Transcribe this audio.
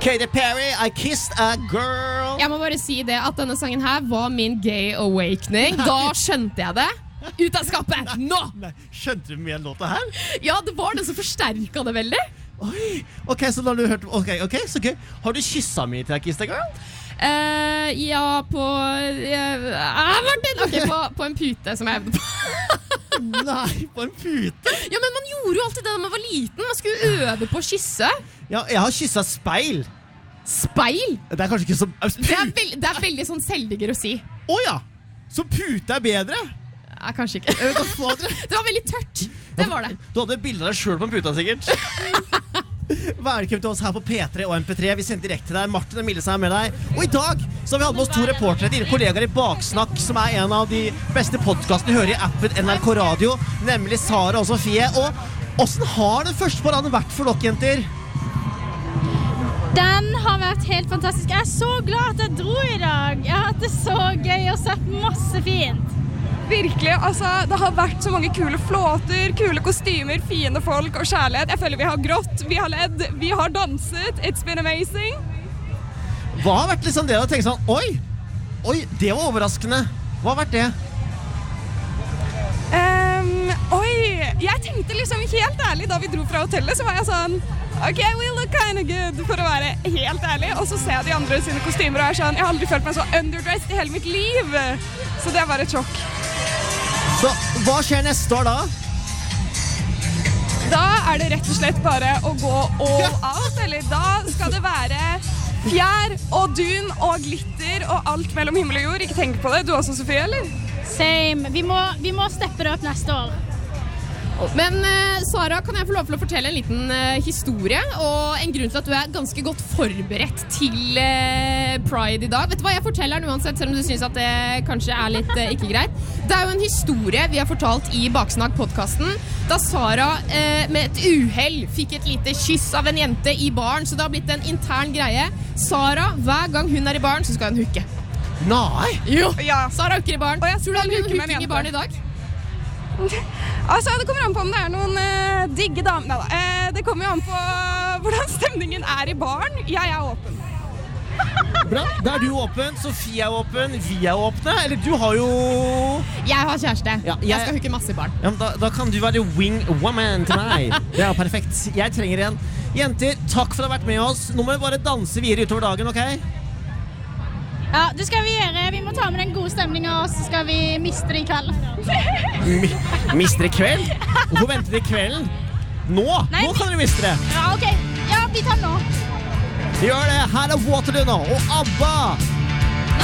Katy Perry, I kissed a girl. Jeg må bare si det at denne sangen her var min gay awakening. Da skjønte jeg det. Ut av skapet, nå! Nei, skjønte du med låta her? Ja, det var det som forsterket det veldig. Oi, ok, så da har du hørt. Ok, så gøy. Har du kysset meg til I kissed a girl? Ja, Martin! Ok, på en pute som jeg øvde på. Nei, på en pute? Ja, men man gjorde jo alltid det da man var liten. Man skulle øve på å kysse. Ja, jeg har kysset speil. Speil? Det er kanskje ikke så... Det er veldig sånn selvdigger å si. Åja, så pute bedre? Ja, kanskje ikke. Det var veldig tørt. Det var det. Du hadde bilder av deg selv på en puta, sikkert. Velkommen til oss her på P3 og MP3. Vi sender direkte til deg. Martin og Mille er med deg. Og I dag så har vi hatt med oss 2 reportere, dine kollegaer I Baksnakk, som en av de beste podcastene vi hører I appen NRK Radio, nemlig Sara og Sofie. Og hvordan har den første paraden vært for dere, jenter? Den har vært helt fantastisk. Jeg så glad at jeg dro I dag. Jeg har hatt det så gøy og sett masse fint. Virkelig, altså, det har vært så mange kule flåter, kule kostymer, fine folk og kjærlighet. Jeg føler vi har grått, vi har ledd, vi har danset. It's been amazing. Hva har vært liksom det å tenke sånn, oi, det var overraskende. Hva har vært det? Jeg tenkte liksom helt ærlig da vi dro fra hotellet, så var jeg sånn, ok, we look kind of good, for å være helt ærlig. Og så ser jeg de andre sine kostymer og sånn, jeg har aldri følt meg så underdressed I hele mitt liv. Så det var et sjokk. Så hva skjer neste år da? Da det rett og slett bare å gå all out, eller da skal det være fjær og dun og glitter og alt mellom himmel og jord. Ikke tenk på det, du også, Sofie, eller? Same. Vi må steppe det opp neste år. Men Sara, kan jeg få lov til å fortelle en liten historie og en grunn til at du ganske godt forberedt til Pride I dag. Vet du hva jeg forteller den uansett, selv om du synes at det kanskje litt ikke greit? Det jo en historie vi har fortalt I Baksnakk-podcasten, da Sara med et uheld fikk et lite kyss av en jente I baren, så det har blitt en intern greie. Sara, hver gang hun I baren, så skal hun hooke. Nei! Jo, ja. Sara hooker I baren. Og jeg tror du har hooke en med en hooking I baren I dag? Altså, det kommer an på om det noen digge damer. Neida. Det kommer jo an på hvordan stemningen I baren. Jeg åpen. Bra, da du åpen, Sofie åpen, vi åpne. Eller du har jo... Jeg har kjæreste. Ja, jeg skal hooke masse I baren. Ja, da kan du være wing woman til meg. Det perfekt. Jeg trenger en. Jenter, takk for å ha vært med oss. Nå må vi bare danse videre utover dagen, ok? Ja, det skal vi gjøre. Vi må ta med den gode stemningen, og så skal vi miste det I kveld. Miste det I kveld? Hvorfor venter det I kvelden? Nå kan dere miste det. Ja, ok. Ja, vi tar den nå. Gjør det. Her Waterloo nå, og ABBA.